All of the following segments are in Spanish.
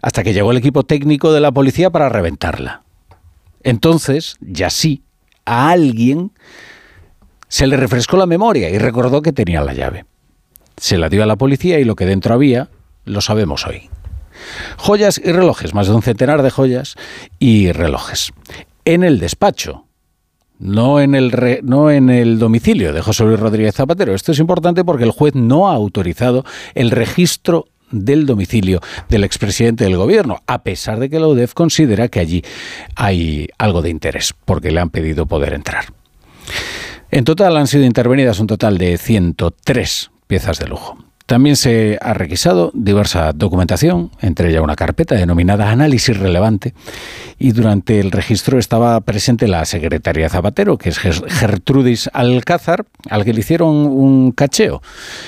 hasta que llegó el equipo técnico de la policía para reventarla. Entonces, ya sí, a alguien se le refrescó la memoria y recordó que tenía la llave. Se la dio a la policía y lo que dentro había lo sabemos hoy. Joyas y relojes, más de un centenar de joyas y relojes. En el despacho, no en el domicilio de José Luis Rodríguez Zapatero. Esto es importante porque el juez no ha autorizado el registro del domicilio del expresidente del gobierno, a pesar de que la UDEF considera que allí hay algo de interés, porque le han pedido poder entrar. En total han sido intervenidas un total de 103 piezas de lujo. También se ha requisado diversa documentación, entre ella una carpeta denominada Análisis Relevante, y durante el registro estaba presente la secretaria Zapatero, que es Gertrudis Alcázar, al que le hicieron un cacheo,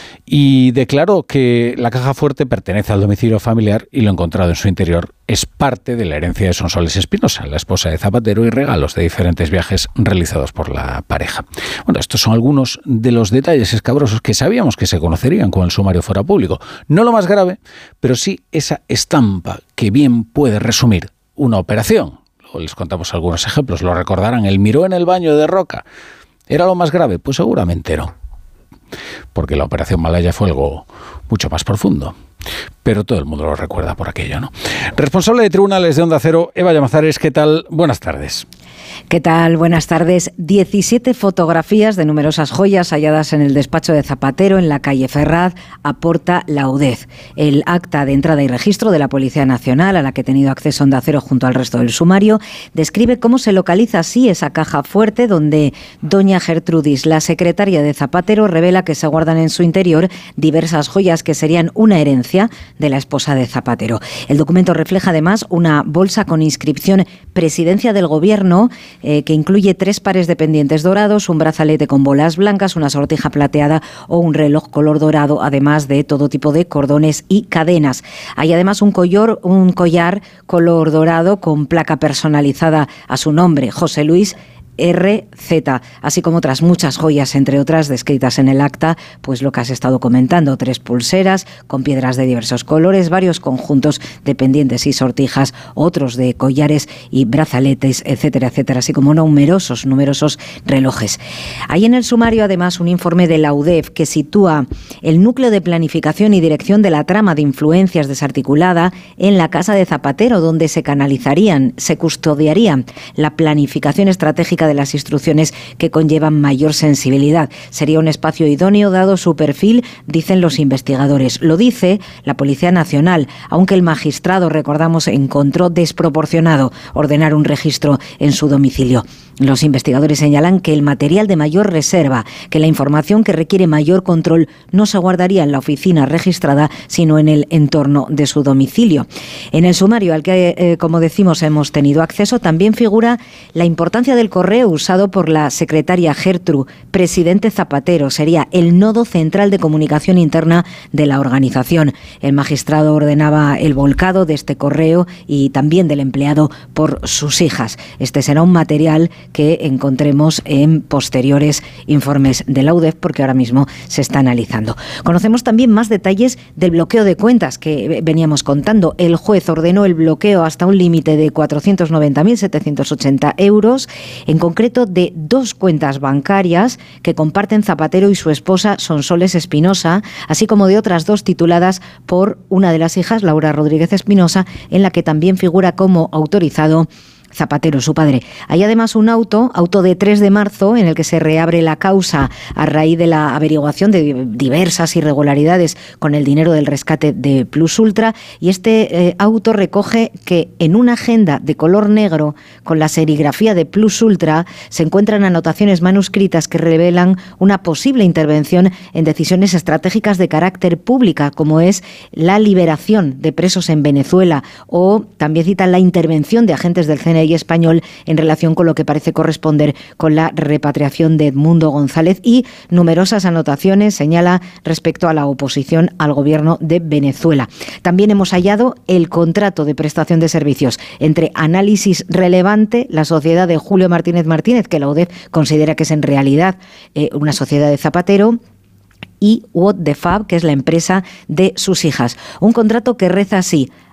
y declaró que la caja fuerte pertenece al domicilio familiar y lo encontrado en su interior es parte de la herencia de Sonsoles Espinosa, la esposa de Zapatero, y regalos de diferentes viajes realizados por la pareja. Bueno, estos son algunos de los detalles escabrosos que sabíamos que se conocerían cuando el sumario fuera público. No lo más grave, pero sí esa estampa que bien puede resumir una operación. Luego les contamos algunos ejemplos, lo recordarán. El miró en el baño de Roca. ¿Era lo más grave? Pues seguramente no, porque la operación Malaya fue algo mucho más profundo. Pero todo el mundo lo recuerda por aquello, ¿no? Responsable de Tribunales de Onda Cero, Eva Llamazares, ¿qué tal? Buenas tardes. ¿Qué tal? Buenas tardes. 17 fotografías de numerosas joyas halladas en el despacho de Zapatero en la calle Ferraz aporta la UDEF. El acta de entrada y registro de la Policía Nacional, a la que ha tenido acceso Onda Cero junto al resto del sumario, describe cómo se localiza así esa caja fuerte donde doña Gertrudis, la secretaria de Zapatero, revela que se guardan en su interior diversas joyas que serían una herencia de la esposa de Zapatero. El documento refleja además una bolsa con inscripción Presidencia del Gobierno, que incluye 3 pares de pendientes dorados, un brazalete con bolas blancas, una sortija plateada o un reloj color dorado, además de todo tipo de cordones y cadenas. Hay además un collar color dorado con placa personalizada a su nombre, José Luis RZ, así como otras muchas joyas, entre otras descritas en el acta, pues lo que has estado comentando, 3 pulseras con piedras de diversos colores, varios conjuntos de pendientes y sortijas, otros de collares y brazaletes, etcétera, etcétera, así como numerosos relojes. Hay en el sumario además un informe de la UDEF que sitúa el núcleo de planificación y dirección de la trama de influencias desarticulada en la casa de Zapatero, donde se custodiaría la planificación estratégica de las instrucciones que conllevan mayor sensibilidad. Sería un espacio idóneo dado su perfil, dicen los investigadores. Lo dice la Policía Nacional, aunque el magistrado, recordamos, encontró desproporcionado ordenar un registro en su domicilio. Los investigadores señalan que el material de mayor reserva, que la información que requiere mayor control no se guardaría en la oficina registrada, sino en el entorno de su domicilio. En el sumario al que, como decimos, hemos tenido acceso, también figura la importancia del correo usado por la secretaria Gertrude, presidente Zapatero. Sería el nodo central de comunicación interna de la organización. El magistrado ordenaba el volcado de este correo y también del empleado por sus hijas. Este será un material que encontremos en posteriores informes de la UDEF, porque ahora mismo se está analizando. Conocemos también más detalles del bloqueo de cuentas que veníamos contando. El juez ordenó el bloqueo hasta un límite de 490.780 euros, en concreto de 2 cuentas bancarias que comparten Zapatero y su esposa Sonsoles Espinosa, así como de otras 2 tituladas por una de las hijas, Laura Rodríguez Espinosa, en la que también figura como autorizado Zapatero, su padre. Hay además un auto de 3 de marzo, en el que se reabre la causa a raíz de la averiguación de diversas irregularidades con el dinero del rescate de Plus Ultra, y este auto recoge que en una agenda de color negro con la serigrafía de Plus Ultra se encuentran anotaciones manuscritas que revelan una posible intervención en decisiones estratégicas de carácter pública, como es la liberación de presos en Venezuela, o también citan la intervención de agentes del CNI español en relación con lo que parece corresponder con la repatriación de Edmundo González, y numerosas anotaciones, señala, respecto a la oposición al gobierno de Venezuela. También hemos hallado el contrato de prestación de servicios entre Análisis Relevante, la sociedad de Julio Martínez Martínez, que la UDEF considera que es en realidad una sociedad de Zapatero, y What the Fab, que es la empresa de sus hijas. Un contrato que reza así: